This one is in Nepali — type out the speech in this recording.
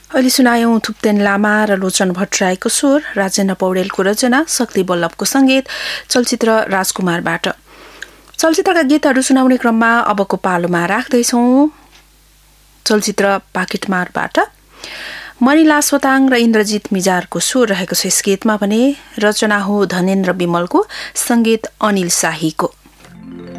अहिले सुनायौं थुप्तेन लामा र लोचन भट्टराईको स्वर, राजेन्द्र पौडेलको रचना, शक्ति बल्लभको संगीत, चलचित्र राजकुमारबाट। चलचित्रका गीतहरू सुनाउने क्रममा अबको पालोमा राख्दैछौं चलचित्र पाकेटमारबाट। मणिला सोताङ र इन्द्रजित मिजारको स्वर रहेको छ यस गीतमा भने, रचना हो धनेन्द्र विमलको, संगीत अनिल शाहीको।